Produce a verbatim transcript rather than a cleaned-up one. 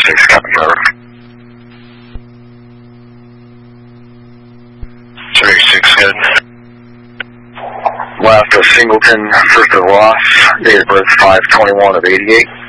six, copy, driver. thirty-six, good. Last of Singleton, first of Ross, date of birth five twenty-one of eighty-eight.